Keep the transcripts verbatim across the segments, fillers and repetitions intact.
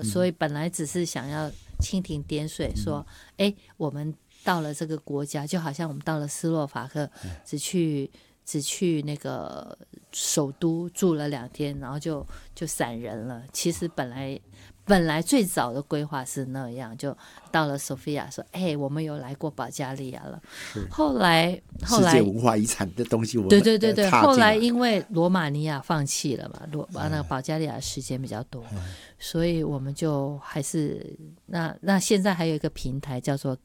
嗯、所以本来只是想要蜻蜓点水说哎、嗯，我们到了这个国家，就好像我们到了斯洛伐克，只去只去那个首都住了两天，然后就就散人了。其实本来本来最早的规划是那样，就到了 Sofia 说，哎，我们有来过保加利亚了。后来后来世界文化遗产的东西我们， 对对对对，后来因为罗马尼亚放弃了嘛，罗那个保加利亚时间比较多，嗯、所以我们就还是那那现在还有一个平台叫做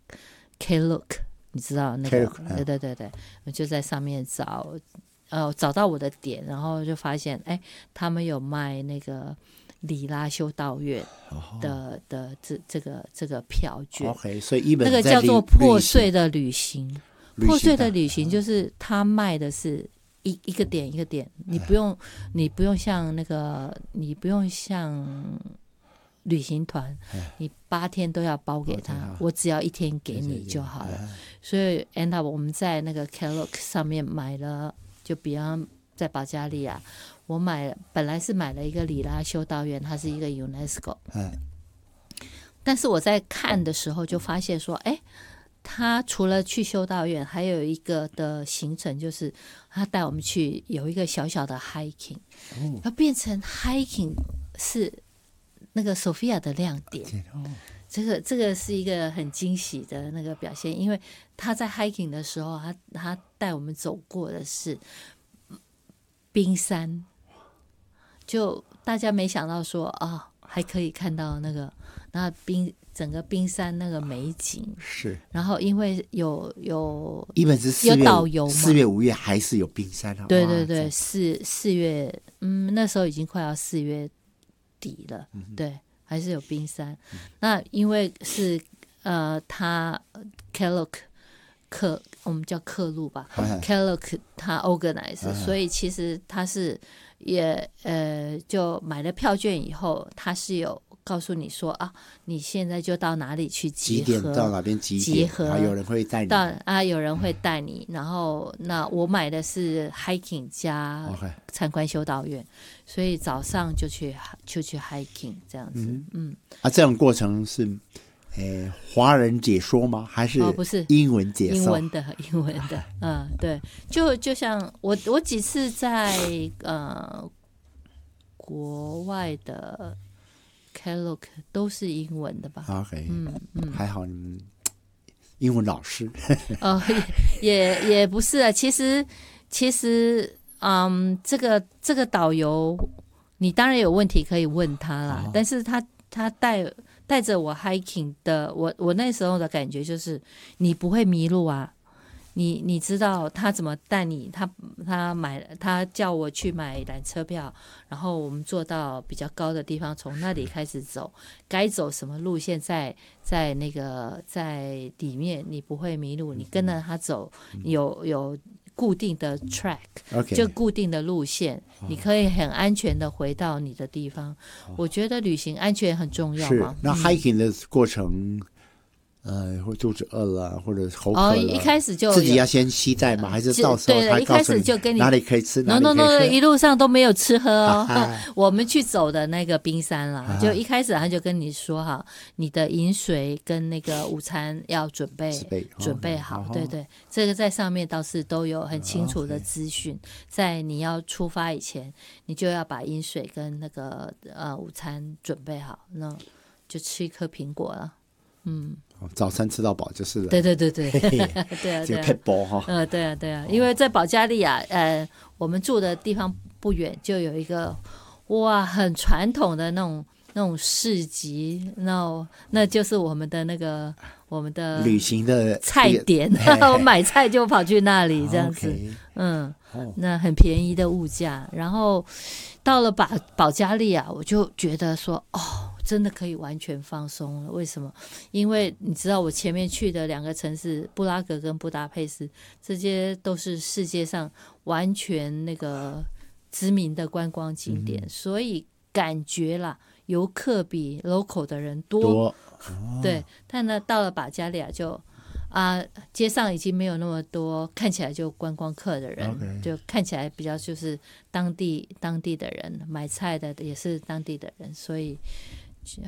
Klook。你知道那个 Klook, 对对对对，我就在上面找，呃，找到我的点，然后就发现，哎，他们有卖那个里拉修道院的、oh. 的这这个这个票券 ，OK， 所以一本那个叫做破碎的旅行，破碎的旅行就是他卖的是一一个点一个点，你不用你不用像那个你不用像。旅行团你八天都要包给他，我只要一天给你就好了。所以 end up 我们在那个 Klook 上面买了，就比方在保加利亚，我买本来是买了一个里拉修道院，它是一个 UNESCO， 但是我在看的时候就发现说，哎，他除了去修道院，还有一个的行程就是他带我们去有一个小小的 hiking， 要变成 hiking 是那个 Sofia 的亮点，这个这个是一个很惊喜的那个表现，因为他在 hiking 的时候，他他带我们走过的是冰山，就大家没想到说啊、哦，还可以看到那个那冰整个冰山那个美景是， 然后因为有有一本是四月有导游嘛， 四月五月还是有冰山啊， 对对对，四四月嗯那时候已经快要四月。底了，对，还是有冰山。嗯、那因为是呃，他 Klook 克，我们叫克路吧 ，Klook 他 organize，、啊、所以其实他是也呃，就买了票券以后，他是有告诉你说啊，你现在就到哪里去集合， 几点到哪边集集合， 啊，有人会带你到啊，有人会带你。然后那我买的是 hiking 加参观修道院， okay. 所以早上就去就去 hiking 这样子。嗯，嗯啊，这种过程是呃华人解说吗？还是哦不是英文解说？ 英文的英文的，嗯，对，就就像我我几次在呃国外的。Klook 都是英文的吧 ？OK， 嗯嗯， 还好你们英文老师。 哦，也也也不是啊，其实其实，嗯，这个这个导游，你当然有问题可以问他啦，哦、但是他他带带着我 hiking 的，我我那时候的感觉就是，你不会迷路啊。你你知道他怎么带你？他他买他叫我去买缆车票，然后我们坐到比较高的地方，从那里开始走，该走什么路线在在那个在里面，你不会迷路。你跟着他走，有有固定的 track， 就固定的路线，你可以很安全的回到你的地方。我觉得旅行安全很重要嘛。 是，那 hiking 的过程。呃，或肚子饿了，或者口渴了， 哦，一开始就自己要先携带吗？还是到时候他告诉你哪里可以吃，哪里可以喝 ？No No No， 一路上都没有吃喝哦。我们去走的那个冰山啦，啊、就一开始他就跟你说哈，你的饮水跟那个午餐要准备准备好，哦、对对，这个在上面倒是都有很清楚的资讯。哦 okay、在你要出发以前，你就要把饮水跟那个呃午餐准备好，那就吃一颗苹果了，嗯。 早餐吃到饱就是了。 对对对对，对啊对啊， 这个撇步哈。 呃，对啊对啊，因为在保加利亚，呃，我们住的地方不远，就有一个哇很传统的那种那种市集，那那就是我们的那个我们的旅行的菜点，我买菜就跑去那里这样子， okay、嗯，那很便宜的物价。然后到了保保加利亚，我就觉得说哦。真的可以完全放松了，为什么？因为你知道我前面去的两个城市布拉格跟布达佩斯，这些都是世界上完全那个知名的观光景点，嗯、所以感觉啦，游客比 local 的人多。多哦、对，但呢，到了保加利亚就啊，街上已经没有那么多看起来就观光客的人， okay. 就看起来比较就是当地当地的人，买菜的也是当地的人，所以